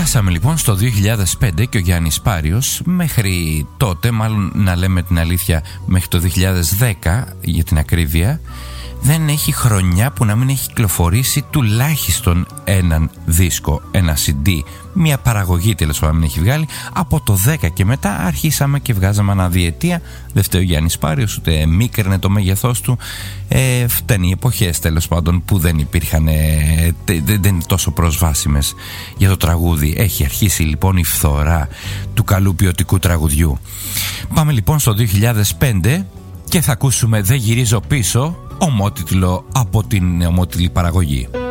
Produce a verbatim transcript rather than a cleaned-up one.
Φτάσαμε λοιπόν στο δύο χιλιάδες πέντε και ο Γιάννης Πάριος μέχρι τότε, μάλλον να λέμε την αλήθεια μέχρι το δύο χιλιάδες δέκα για την ακρίβεια, δεν έχει χρονιά που να μην έχει κυκλοφορήσει τουλάχιστον έναν δίσκο, ένα σι ντι, μια παραγωγή τέλος πάντων έχει βγάλει. Από το δέκα και μετά αρχίσαμε και βγάζαμε αναδιετία. Δεν φταίει ο Γιάννης Πάριος, ούτε μίκραινε το μέγεθός του. Ε, φταίνει οι εποχές τέλος πάντων που δεν υπήρχαν, ε, δεν, δεν είναι τόσο προσβάσιμες για το τραγούδι. Έχει αρχίσει λοιπόν η φθορά του καλού ποιοτικού τραγουδιού. Πάμε λοιπόν στο δύο χιλιάδες πέντε και θα ακούσουμε «Δεν γυρίζω πίσω», ομότιτλο από την ομότιτλη παραγωγή.